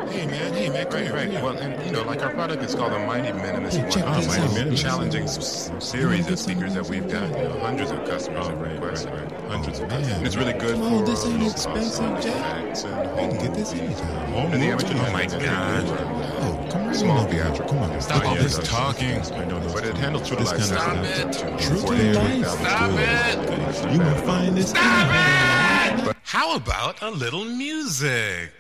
Hey man, come here. Well, and like our product is called the Mighty Minimus Hey, check this Mighty out. Minimus, challenging series of speakers that we've got. Hundreds of customers have requested. Hundreds of customers. And it's really good Come on, for this ain't low expensive, cost Jack. effects and You home can get this movies. anytime. And the amateur Oh my music. God. Oh, come right Small on over here. theatrical. Come on. Stop all this talking. But it handles true to This life. kind of sound. stuff. To True to 48,000 life. Stop good. it. You gonna find this. How about a little music?